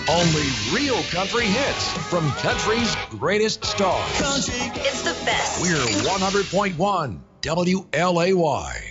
Only real country hits from country's greatest stars. It's the best. We're 100.1 WLAY.